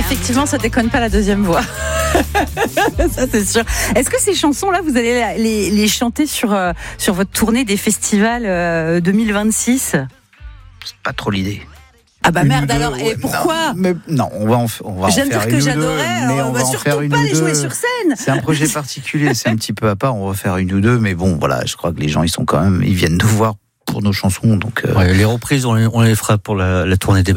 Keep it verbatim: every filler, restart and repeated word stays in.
effectivement, ça déconne pas la deuxième voix. Ça, c'est sûr. Est-ce que ces chansons-là, vous allez les, les chanter sur, euh, sur votre tournée des festivals euh, deux mille vingt-six ? C'est pas trop l'idée. Ah bah Une merde ou deux, alors, ouais, et pourquoi ? non, mais, non, on va en, on va en Je viens de faire dire que une ou j'adorais, deux, mais on on va va en surtout faire une pas ou les jouer deux. sur scène. C'est un projet particulier, c'est un petit peu à part, on va faire une ou deux, mais bon, voilà, je crois que les gens, ils sont quand même, ils viennent nous voir pour nos chansons, donc... Euh... Ouais, les reprises, on les, on les fera pour la, la tournée des